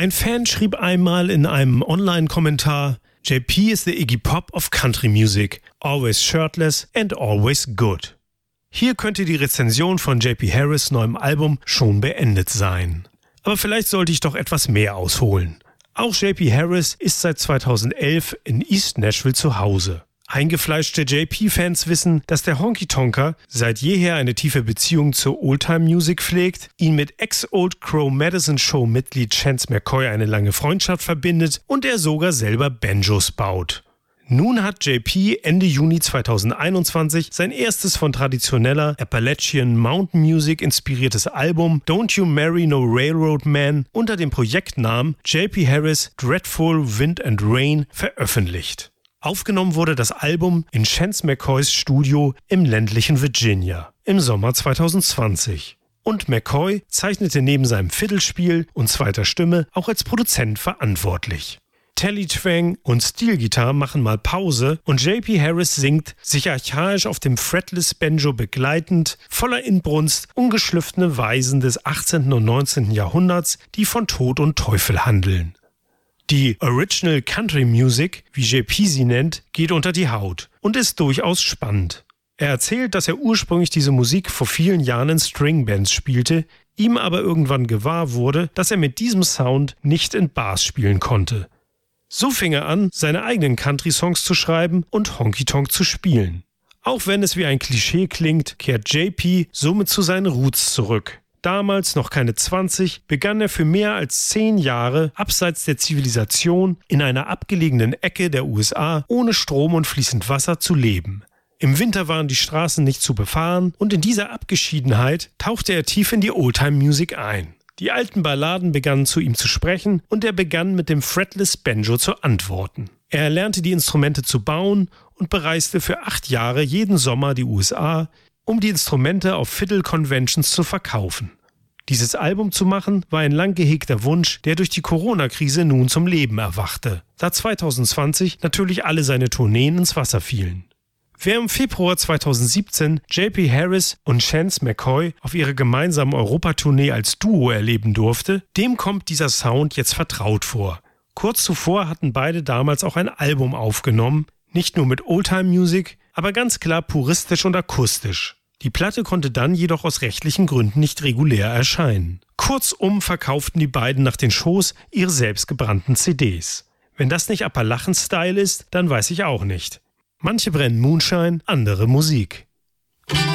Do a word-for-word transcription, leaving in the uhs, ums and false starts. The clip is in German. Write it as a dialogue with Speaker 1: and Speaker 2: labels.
Speaker 1: Ein Fan schrieb einmal in einem Online-Kommentar: J P is the Iggy Pop of Country Music, always shirtless and always good. Hier könnte die Rezension von J P Harris' neuem Album schon beendet sein. Aber vielleicht sollte ich doch etwas mehr ausholen. Auch J P Harris ist seit zweitausendelf in East Nashville zu Hause. Eingefleischte J P-Fans wissen, dass der Honky-Tonker seit jeher eine tiefe Beziehung zur Oldtime-Music pflegt, ihn mit Ex-Old Crow Medicine Show-Mitglied Chance McCoy eine lange Freundschaft verbindet und er sogar selber Banjos baut. Nun hat J P Ende Juni zweitausendeinundzwanzig sein erstes von traditioneller Appalachian Mountain Music inspiriertes Album Don't You Marry No Railroad Man unter dem Projektnamen J P Harris Dreadful Wind and Rain veröffentlicht. Aufgenommen wurde das Album in Chance McCoys Studio im ländlichen Virginia im Sommer zweitausendzwanzig. Und McCoy zeichnete neben seinem Fiddlespiel und zweiter Stimme auch als Produzent verantwortlich. Telly-Twang und Steel-Gitarre machen mal Pause und J P Harris singt, sich archaisch auf dem Fretless-Banjo begleitend, voller Inbrunst, ungeschliffene Weisen des achtzehnten und neunzehnten Jahrhunderts, die von Tod und Teufel handeln. Die Original Country Music, wie J P sie nennt, geht unter die Haut und ist durchaus spannend. Er erzählt, dass er ursprünglich diese Musik vor vielen Jahren in Stringbands spielte, ihm aber irgendwann gewahr wurde, dass er mit diesem Sound nicht in Bars spielen konnte. So fing er an, seine eigenen Country-Songs zu schreiben und Honky-Tonk zu spielen. Auch wenn es wie ein Klischee klingt, kehrt J P somit zu seinen Roots zurück. Damals noch keine zwanzig, begann er für mehr als zehn Jahre abseits der Zivilisation in einer abgelegenen Ecke der U S A ohne Strom und fließend Wasser zu leben. Im Winter waren die Straßen nicht zu befahren und in dieser Abgeschiedenheit tauchte er tief in die Oldtime-Musik ein. Die alten Balladen begannen zu ihm zu sprechen und er begann mit dem Fretless Banjo zu antworten. Er erlernte die Instrumente zu bauen und bereiste für acht Jahre jeden Sommer die U S A, um die Instrumente auf Fiddle-Conventions zu verkaufen. Dieses Album zu machen, war ein lang gehegter Wunsch, der durch die Corona-Krise nun zum Leben erwachte, da zweitausendzwanzig natürlich alle seine Tourneen ins Wasser fielen. Wer im Februar zweitausendsiebzehn J P Harris und Chance McCoy auf ihrer gemeinsamen Europatournee als Duo erleben durfte, dem kommt dieser Sound jetzt vertraut vor. Kurz zuvor hatten beide damals auch ein Album aufgenommen, nicht nur mit Oldtime-Music, aber ganz klar puristisch und akustisch. Die Platte konnte dann jedoch aus rechtlichen Gründen nicht regulär erscheinen. Kurzum verkauften die beiden nach den Shows ihre selbstgebrannten C Ds. Wenn das nicht Appalachen-Style ist, dann weiß ich auch nicht. Manche brennen Moonshine, andere Musik.